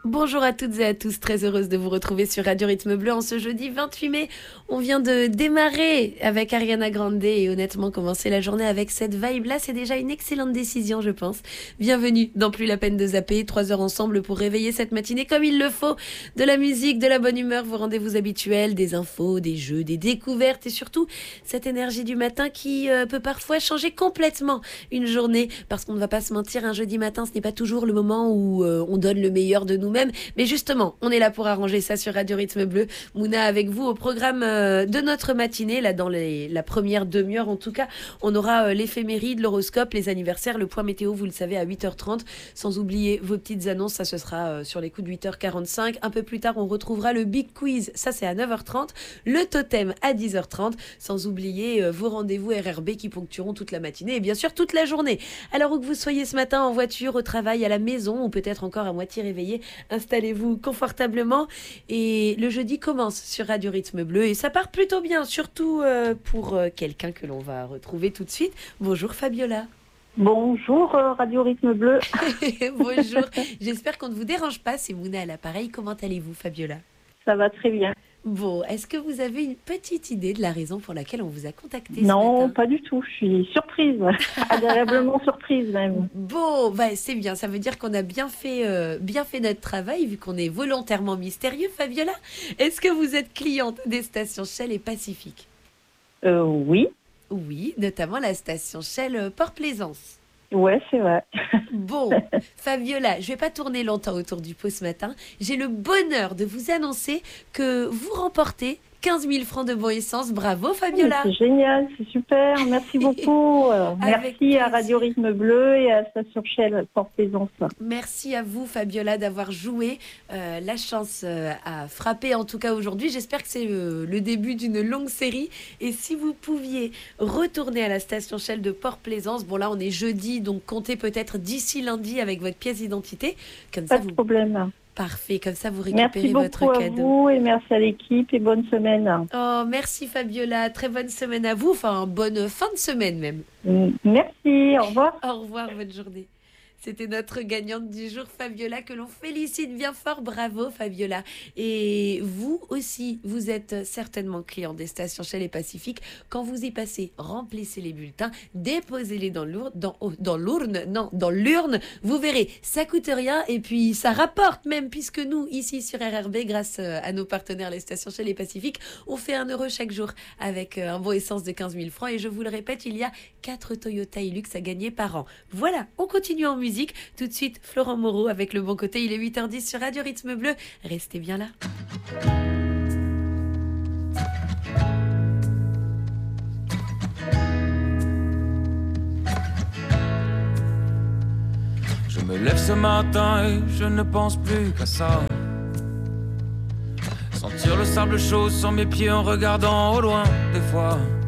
Bonjour à toutes et à tous, très heureuse de vous retrouver sur Radio Rythme Bleu en ce jeudi 28 mai. On vient de démarrer avec Ariana Grande et honnêtement commencer la journée avec cette vibe-là, c'est déjà une excellente décision je pense. Bienvenue dans Plus la peine de zapper, 3 heures ensemble pour réveiller cette matinée comme il le faut. De la musique, de la bonne humeur, vos rendez-vous habituels, des infos, des jeux, des découvertes et surtout cette énergie du matin qui peut parfois changer complètement une journée parce qu'on ne va pas se mentir, un jeudi matin ce n'est pas toujours le moment où on donne le meilleur de nous-mêmes. Mais justement, on est là pour arranger ça sur Radio Rythme Bleu. Mouna avec vous au programme de notre matinée, là dans la première demi-heure en tout cas. On aura l'éphéméride, l'horoscope, les anniversaires, le point météo, vous le savez, à 8h30. Sans oublier vos petites annonces, ça ce sera sur les coups de 8h45. Un peu plus tard, on retrouvera le Big Quiz, ça c'est à 9h30. Le totem à 10h30. Sans oublier vos rendez-vous RRB qui ponctueront toute la matinée et bien sûr toute la journée. Alors où que vous soyez ce matin, en voiture, au travail, à la maison ou peut-être encore à moitié réveillé, installez-vous confortablement et le jeudi commence sur Radio Rythme Bleu et ça part plutôt bien, surtout pour quelqu'un que l'on va retrouver tout de suite. Bonjour Fabiola. Bonjour Radio Rythme Bleu. Bonjour, j'espère qu'on ne vous dérange pas, c'est Mouna à l'appareil. Comment allez-vous Fabiola? Ça va très bien. Bon, est-ce que vous avez une petite idée de la raison pour laquelle on vous a contacté Non, ce matin? pas du tout. Je suis surprise, agréablement surprise même. Bon, bah, c'est bien. Ça veut dire qu'on a bien fait notre travail vu qu'on est volontairement mystérieux. Fabiola, est-ce que vous êtes cliente des stations Shell et Pacifique? Oui. Oui, notamment la station Shell Port-Plaisance. Ouais, c'est vrai. Bon, Fabiola, je vais pas tourner longtemps autour du pot ce matin. J'ai le bonheur de vous annoncer que vous remportez 15 000 francs de bon essence. Bravo Fabiola. C'est génial, c'est super. Merci beaucoup. Merci à Radio Rythme Bleu et à Station Shell Port-Plaisance. Merci à vous Fabiola d'avoir joué. La chance a frappé en tout cas aujourd'hui. J'espère que c'est le début d'une longue série. Et si vous pouviez retourner à la station Shell de Port-Plaisance, bon là on est jeudi, donc comptez peut-être d'ici lundi avec votre pièce d'identité. Comme Pas ça, de problème. Parfait, comme ça vous récupérez votre votre cadeau. Merci beaucoup à vous et merci à l'équipe et bonne semaine. Oh, merci Fabiola, très bonne semaine à vous, enfin bonne fin de semaine même. Merci, au revoir. Au revoir, bonne journée. C'était notre gagnante du jour, Fabiola, que l'on félicite bien fort. Bravo, Fabiola. Et vous aussi, vous êtes certainement client des stations Shell et Pacifique. Quand vous y passez, remplissez les bulletins, déposez-les dans l'urne. Vous verrez, ça coûte rien et puis ça rapporte même, puisque nous, ici sur RRB, grâce à nos partenaires, les stations Shell et Pacifique, on fait 1 euro chaque jour avec un bon essence de 15 000 francs. Et je vous le répète, il y a 4 Toyota Hilux à gagner par an. Voilà, on continue en musique. Tout de suite, Florent Moreau avec le bon côté. Il est 8h10 sur Radio Rythme Bleu. Restez bien là. Je me lève ce matin et je ne pense plus qu'à ça. Sentir le sable chaud sur mes pieds en regardant au loin des fois.